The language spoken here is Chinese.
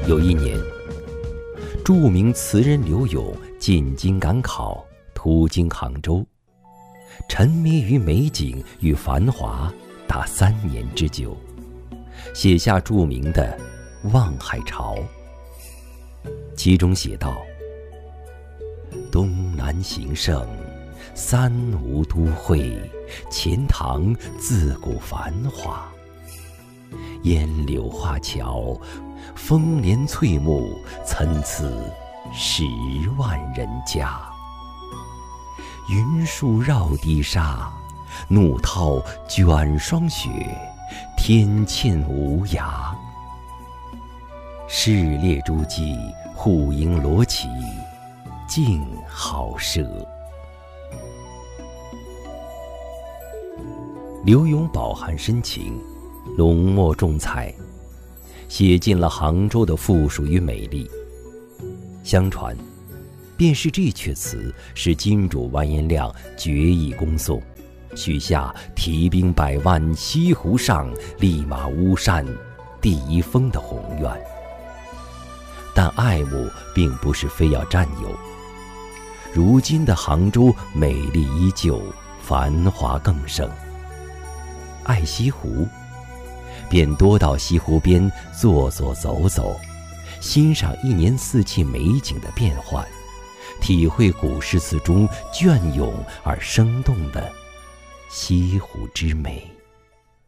有一年，著名词人刘永进京赶考，途经杭州，沉迷于美景与繁华达3年之久，写下著名的《望海潮》。其中写道：东南形胜，三吴都会，钱塘自古繁华。烟柳画桥，风帘翠幕，参差10万人家。云树绕堤沙，怒涛卷霜雪，天堑无涯。市列诸暨，户牨罗绮，竞好奢。刘永饱含深情，浓墨重彩，写尽了杭州的富庶与美丽。相传，便是这阙词使金主完颜亮决意攻宋，许下提兵100万，西湖上，立马巫山第1峰的宏愿。但爱慕并不是非要占有。如今的杭州美丽依旧，繁华更盛。爱西湖，便多到西湖边坐坐走走，欣赏1年4季美景的变换，体会古诗词中隽永而生动的西湖之美。